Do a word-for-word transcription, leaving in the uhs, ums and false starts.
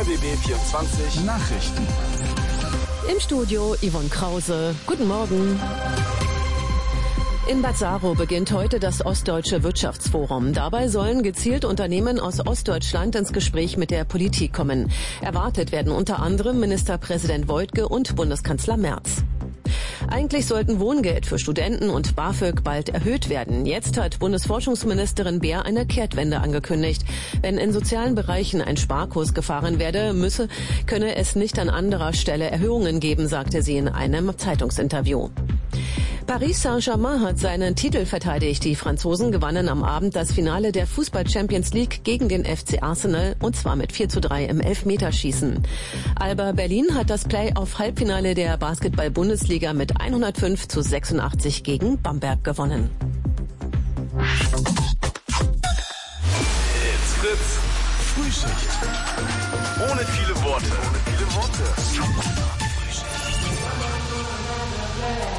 B B vierundzwanzig Nachrichten. Im Studio Yvonne Krause. Guten Morgen. In Bad Saro beginnt heute das Ostdeutsche Wirtschaftsforum. Dabei sollen gezielt Unternehmen aus Ostdeutschland ins Gespräch mit der Politik kommen. Erwartet werden unter anderem Ministerpräsident Woidke und Bundeskanzler Merz. Eigentlich sollten Wohngeld für Studenten und BAföG bald erhöht werden. Jetzt hat Bundesforschungsministerin Beer eine Kehrtwende angekündigt. Wenn in sozialen Bereichen ein Sparkurs gefahren werde, müsse, könne es nicht an anderer Stelle Erhöhungen geben, sagte sie in einem Zeitungsinterview. Paris Saint-Germain hat seinen Titel verteidigt. Die Franzosen gewannen am Abend das Finale der Fußball-Champions League gegen den F C Arsenal, und zwar mit vier zu drei im Elfmeterschießen. Alba Berlin hat das Play-off-Halbfinale der Basketball-Bundesliga mit hundertfünf zu sechsundachtzig gegen Bamberg gewonnen. It's Fritz. Frühschicht. Ohne viele Worte. Ohne viele Worte.